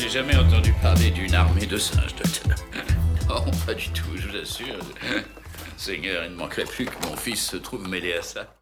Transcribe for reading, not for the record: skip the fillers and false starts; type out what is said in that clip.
jamais entendu parler d'une armée de singes, docteur. Non, pas du tout, je vous assure. Seigneur, il ne manquerait plus que mon fils se trouve mêlé à ça.